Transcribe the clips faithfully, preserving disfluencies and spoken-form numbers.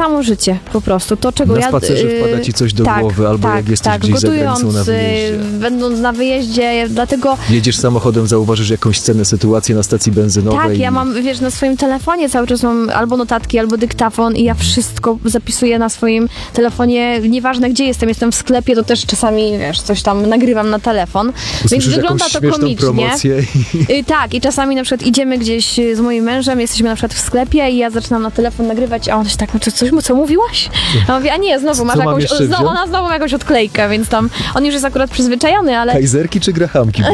samo życie po prostu. To, czego na ja... spacerze wpada ci coś do tak, głowy, albo tak, jak jesteś tak, gdzieś za granicą na gotując, wyjeździe. będąc na wyjeździe, dlatego... Jedziesz samochodem, zauważysz jakąś scenę, sytuację na stacji benzynowej. Tak, i... ja mam, wiesz, na swoim telefonie cały czas mam albo notatki, albo dyktafon i ja wszystko zapisuję na swoim telefonie, nieważne gdzie jestem, jestem w sklepie, to też czasami, wiesz, coś tam nagrywam na telefon, więc wygląda to komicznie. Promocję i... Y, tak, i czasami na przykład idziemy gdzieś z moim mężem, jesteśmy na przykład w sklepie i ja zaczynam na telefon nagrywać, a on się tak, no to coś mu, co mówiłaś? A on mówi, a nie, znowu masz Co mam jakąś, jeszcze znowu, ona znowu ma jakąś odklejkę, więc tam, on już jest akurat przyzwyczajony, ale... Kajzerki czy grahamki?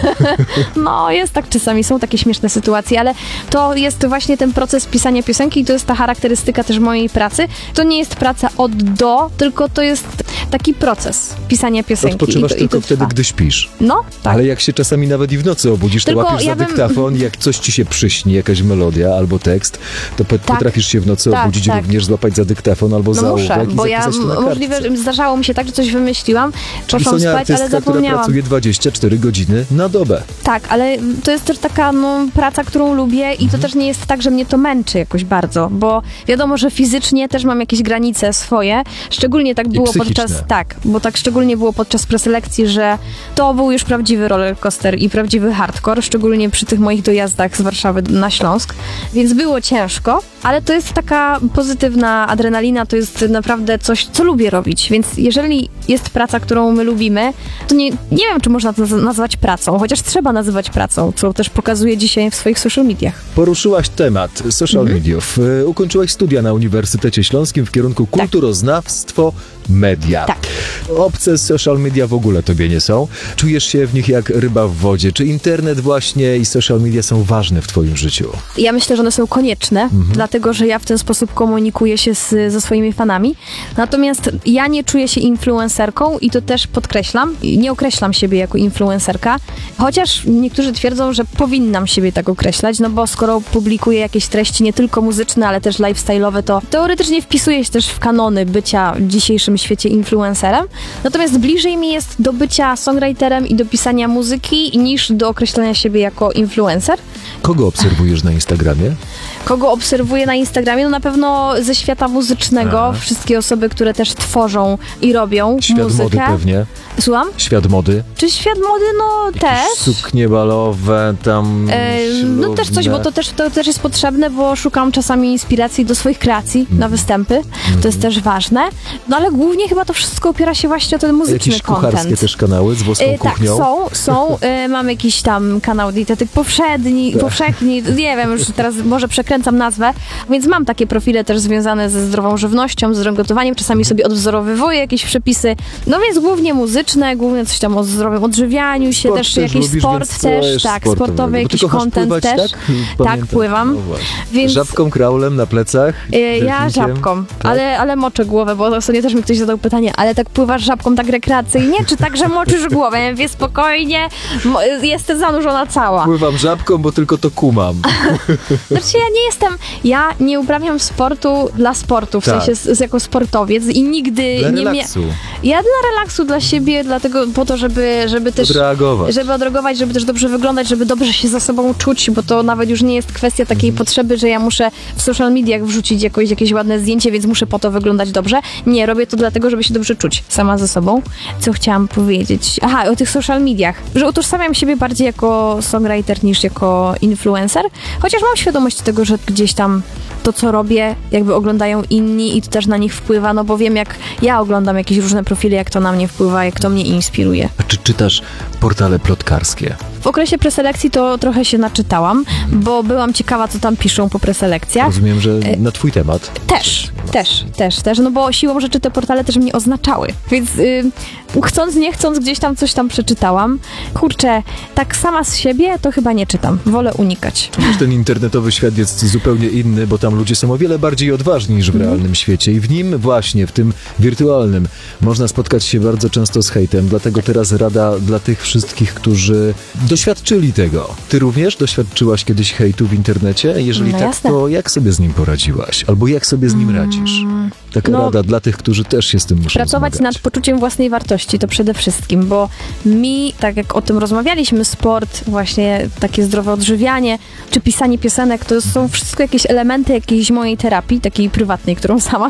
No, jest tak czasami, są takie śmieszne sytuacje, ale to jest właśnie ten proces pisania piosenki i to jest ta charakterystyka też mojej pracy. To nie jest praca od do, tylko to jest taki proces pisania piosenki. Odpoczywasz i to, tylko i to wtedy, trwa. gdy śpisz. No, tak. Ale jak się czasami nawet i w nocy obudzisz, to Tylko łapiesz ja za bym- dyktafon, jak coś ci się przyśni, jakaś melodia albo tekst, to pe- Tak. potrafisz się w nocy Tak, obudzić tak. również, złapać za dyktafon albo No za muszę, ołówek i bo ja zapisać to na kartce. możliwe, że zdarzało mi się tak, że coś wymyśliłam, Czyli poszłam Sonia, spać, artystka, ale która zapomniałam. pracuje dwadzieścia cztery godziny na dobę. Tak, ale to jest też taka no, praca, którą lubię i Mhm. to też nie jest tak, że mnie to męczy jakoś bardzo, bo wiadomo, że fizycznie też mam jakieś granice swoje. Szczególnie tak było psychiczne. podczas, tak, bo tak szczególnie było podczas preselekcji, że to był już prawdziwy rollercoaster i prawdziwy hardcore, szczególnie przy tych moich dojazdach z Warszawy na Śląsk, więc było ciężko, ale to jest taka pozytywna adrenalina, to jest naprawdę coś, co lubię robić, więc jeżeli jest praca, którą my lubimy, to nie, nie wiem, czy można to naz- nazwać pracą, chociaż trzeba nazywać pracą, co też pokazuje dzisiaj w swoich social mediach. Poruszyłaś temat social Mhm. mediów. Y, Ukończyłaś studia na Uniwersytecie Śląskim w kierunku kulturoznawstwo, media. Tak. Obce social media w ogóle tobie nie są. Czujesz się w nich jak ryba w wodzie. Czy internet właśnie i social media są ważne w twoim życiu? Ja myślę, że one są konieczne, Mhm. dlatego, że ja w ten sposób komunikuję się z, ze swoimi fanami. Natomiast ja nie czuję się influencerką i to też podkreślam. Nie określam siebie jako influencerka, chociaż niektórzy twierdzą, że powinnam siebie tak określać, no bo skoro publikuję jakieś treści nie tylko muzyczne, ale też lifestyle'owe, to teoretycznie wpisuję się też w kanony bycia w dzisiejszym świecie influencerem. Natomiast bliżej mi jest do bycia songwriterem i do pisania muzyki niż do określenia siebie jako influencer. Kogo obserwujesz na Instagramie? Kogo obserwuję na Instagramie? No na pewno ze świata muzycznego. Aha. Wszystkie osoby, które też tworzą i robią Świat muzykę. mody pewnie. Słucham? Świat mody. Czy świat mody? No Jakieś też. suknie balowe, tam E, no też coś, bo to też, to też jest potrzebne, bo szukam czasami inspiracji do swoich kreacji Mhm. na występy. To jest też ważne. No ale głównie chyba to wszystko opiera się właśnie o ten muzyczny Jakieś kucharskie content. też kanały z włoską E, tak, kuchnią. są, są. E, mam jakiś tam kanał dietetyk powszedni, Tak. powszechni, nie wiem, już teraz może przekręcam nazwę, więc mam takie profile też związane ze zdrową żywnością, z zdrowym gotowaniem, czasami sobie odwzorowywuję jakieś przepisy, no więc głównie muzyczne, głównie coś tam o zdrowym odżywianiu się, Sport też, też jakiś lubisz, sport więc też, coś tak, sportowego. sportowy Bo ty jakiś kochasz content pływać, też. tak? Tak, Pamiętam. pływam. No właśnie. Więc- Żabką, kraulem na plecach? E, Ja delfinkiem? żabką, Tak? ale, ale moczę głowę, bo ostatnio też mi ktoś zadał pytanie, ale tak pływasz żabką tak rekreacyjnie, czy tak, że moczysz głowę? Ja mówię, spokojnie, mo- jestem zanurzona cała. Pływam żabką, bo tylko to kumam. Znaczy ja nie jestem, ja nie uprawiam sportu dla sportu, w Tak. sensie z, z jako sportowiec i nigdy Dla nie miałam. relaksu. Ja dla relaksu, dla siebie, dlatego po to, żeby, żeby też... Odreagować. Żeby odreagować, żeby też dobrze wyglądać, żeby dobrze się za sobą czuć, bo to nawet już nie jest kwestia takiej Mhm. potrzeby, że ja muszę w social mediach wrzucić jakoś, jakieś ładne zdjęcie, więc muszę po to wyglądać dobrze. Nie, robię to dlatego, żeby się dobrze czuć sama ze sobą. Co chciałam powiedzieć? Aha, o tych social mediach. Że utożsamiam siebie bardziej jako songwriter niż jako influencer, chociaż mam świadomość tego, że gdzieś tam to, co robię, jakby oglądają inni i to też na nich wpływa, no bo wiem, jak ja oglądam jakieś różne profile, jak to na mnie wpływa, jak to mnie inspiruje. A czy czytasz portale plotkarskie? W okresie preselekcji to trochę się naczytałam, bo byłam ciekawa, co tam piszą po preselekcjach. Rozumiem, że na twój temat. Też, też, też, też, no bo siłą rzeczy te portale też mnie oznaczały, więc y, chcąc, nie chcąc, gdzieś tam coś tam przeczytałam. Kurczę, tak sama z siebie to chyba nie czytam, wolę unikać. Wiesz, ten internetowy świat jest zupełnie inny, bo tam ludzie są o wiele bardziej odważni niż w realnym świecie i w nim właśnie, w tym wirtualnym, można spotkać się bardzo często z hejtem, dlatego teraz rada dla tych wszystkich, którzy doświadczyli tego. Ty również doświadczyłaś kiedyś hejtu w internecie? Jeżeli No tak, jasne. to jak sobie z nim poradziłaś? Albo jak sobie z nim radzisz? Taka no, rada dla tych, którzy też się z tym muszą Pracować zmagać. nad poczuciem własnej wartości to przede wszystkim, bo mi, tak jak o tym rozmawialiśmy, sport, właśnie takie zdrowe odżywianie, czy pisanie piosenek, to są wszystko jakieś elementy jakiejś mojej terapii, takiej prywatnej, którą sama